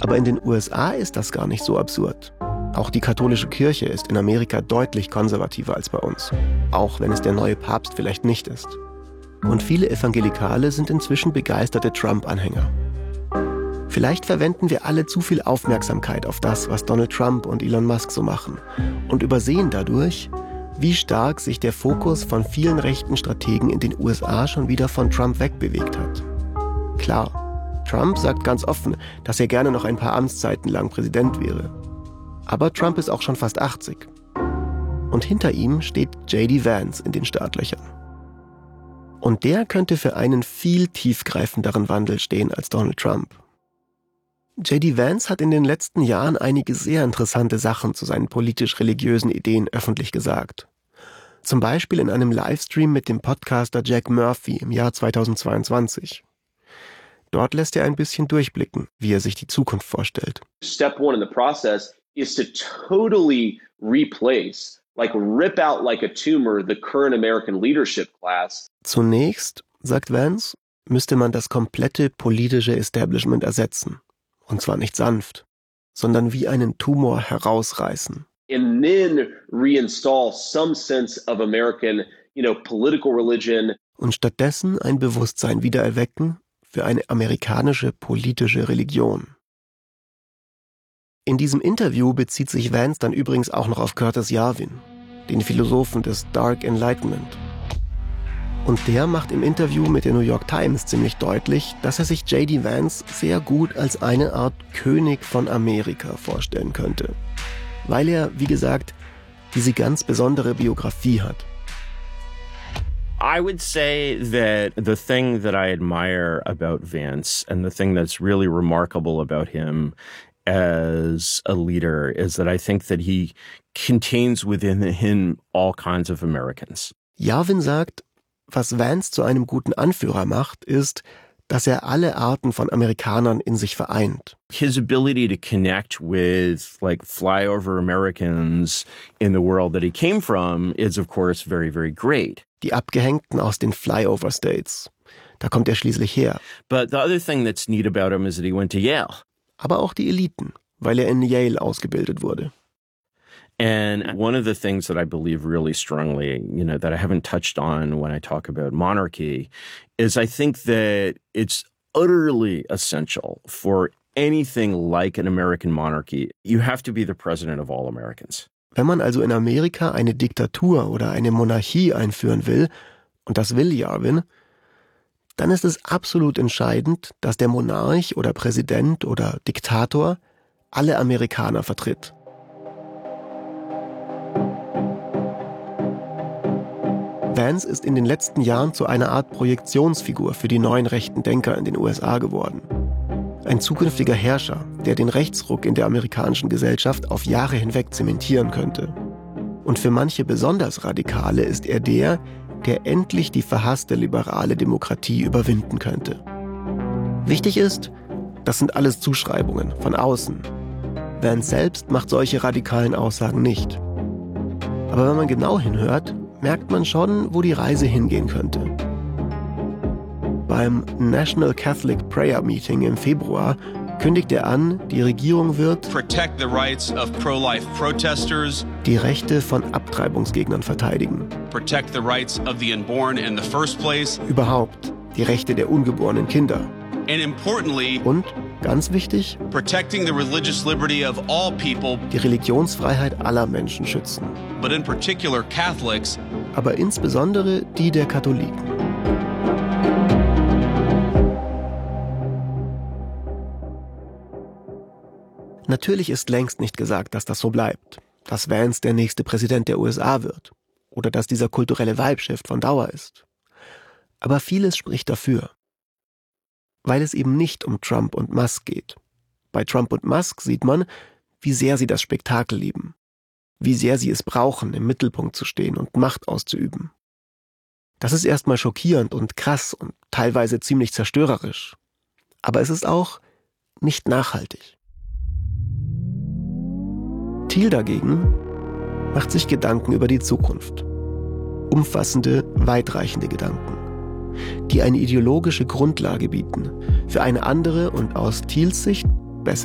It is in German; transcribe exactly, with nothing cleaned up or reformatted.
Aber in den U S A ist das gar nicht so absurd. Auch die katholische Kirche ist in Amerika deutlich konservativer als bei uns. Auch wenn es der neue Papst vielleicht nicht ist. Und viele Evangelikale sind inzwischen begeisterte Trump-Anhänger. Vielleicht verwenden wir alle zu viel Aufmerksamkeit auf das, was Donald Trump und Elon Musk so machen und übersehen dadurch, wie stark sich der Fokus von vielen rechten Strategen in den U S A schon wieder von Trump wegbewegt hat. Klar, Trump sagt ganz offen, dass er gerne noch ein paar Amtszeiten lang Präsident wäre. Aber Trump ist auch schon fast achtzig. Und hinter ihm steht J D Vance in den Startlöchern. Und der könnte für einen viel tiefgreifenderen Wandel stehen als Donald Trump. J D Vance hat in den letzten Jahren einige sehr interessante Sachen zu seinen politisch-religiösen Ideen öffentlich gesagt. Zum Beispiel in einem Livestream mit dem Podcaster Jack Murphy im Jahr zweitausendzweiundzwanzig. Dort lässt er ein bisschen durchblicken, wie er sich die Zukunft vorstellt. Step one in the process is to totally replace, like rip out like a tumor, the current American leadership class. Zunächst, sagt Vance, müsste man das komplette politische Establishment ersetzen. Und zwar nicht sanft, sondern wie einen Tumor herausreißen. And then reinstall some sense of American, you know, political religion. Und stattdessen ein Bewusstsein wiedererwecken für eine amerikanische politische Religion. In diesem Interview bezieht sich Vance dann übrigens auch noch auf Curtis Yarvin, den Philosophen des Dark Enlightenment. Und der macht im Interview mit der New York Times ziemlich deutlich, dass er sich J D Vance sehr gut als eine Art König von Amerika vorstellen könnte. Weil er, wie gesagt, diese ganz besondere Biografie hat. I would say that the thing that I admire about Vance and the thing that's really remarkable about him as a leader is that I think that he contains within him all kinds of Americans. Yarvin sagt, was Vance zu einem guten Anführer macht, ist, dass er alle Arten von Amerikanern in sich vereint. His ability to connect with like flyover Americans in the world that he came from is of course very, very great. Die Abgehängten aus den Flyover States. Da kommt er schließlich her. But the other thing that's neat about him is that he went to Yale. Aber auch die Eliten, weil er in Yale ausgebildet wurde. And one of the things that I believe really strongly, you know, that I haven't touched on when I talk about monarchy, is I think that it's utterly essential for anything like an American monarchy. You have to be the president of all Americans. Wenn man also in Amerika eine Diktatur oder eine Monarchie einführen will, und das will Yarvin, dann ist es absolut entscheidend, dass der Monarch oder Präsident oder Diktator alle Amerikaner vertritt. Vance ist in den letzten Jahren zu einer Art Projektionsfigur für die neuen rechten Denker in den U S A geworden. Ein zukünftiger Herrscher, der den Rechtsruck in der amerikanischen Gesellschaft auf Jahre hinweg zementieren könnte. Und für manche besonders Radikale ist er der, der endlich die verhasste liberale Demokratie überwinden könnte. Wichtig ist, das sind alles Zuschreibungen von außen. Vance selbst macht solche radikalen Aussagen nicht. Aber wenn man genau hinhört, merkt man schon, wo die Reise hingehen könnte. Beim National Catholic Prayer Meeting im Februar kündigt er an, die Regierung wird protect the rights of pro-life protesters, die Rechte von Abtreibungsgegnern verteidigen, protect the rights of the unborn in the first place, überhaupt die Rechte der ungeborenen Kinder and importantly, und, ganz wichtig, protecting the religious liberty of all people, die Religionsfreiheit aller Menschen schützen, but in particular Catholics, aber insbesondere die der Katholiken. Natürlich ist längst nicht gesagt, dass das so bleibt, dass Vance der nächste Präsident der U S A wird oder dass dieser kulturelle Vibe-Shift von Dauer ist. Aber vieles spricht dafür, weil es eben nicht um Trump und Musk geht. Bei Trump und Musk sieht man, wie sehr sie das Spektakel lieben, wie sehr sie es brauchen, im Mittelpunkt zu stehen und Macht auszuüben. Das ist erstmal schockierend und krass und teilweise ziemlich zerstörerisch. Aber es ist auch nicht nachhaltig. Thiel dagegen macht sich Gedanken über die Zukunft. Umfassende, weitreichende Gedanken, die eine ideologische Grundlage bieten für eine andere und aus Thiels Sicht